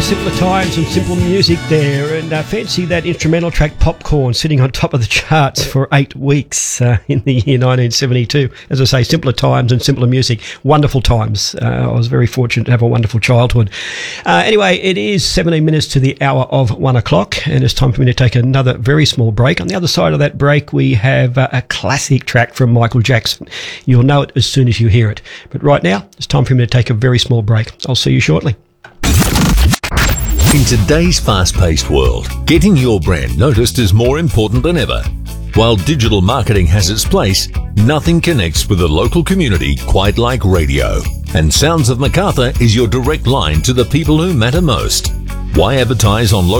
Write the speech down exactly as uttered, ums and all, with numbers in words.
Simpler Times and Simple Music there, and uh, fancy that instrumental track Popcorn sitting on top of the charts for eight weeks uh, in the year nineteen seventy-two. As I say, Simpler Times and Simpler Music, wonderful times. Uh, I was very fortunate to have a wonderful childhood. Uh, anyway, it is seventeen minutes to the hour of one o'clock, and it's time for me to take another very small break. On the other side of that break, we have uh, a classic track from Michael Jackson. You'll know it as soon as you hear it. But right now, it's time for me to take a very small break. I'll see you shortly. In today's fast-paced world, getting your brand noticed is more important than ever. While digital marketing has its place, nothing connects with the local community quite like radio. And Sounds of Macarthur is your direct line to the people who matter most. Why advertise on local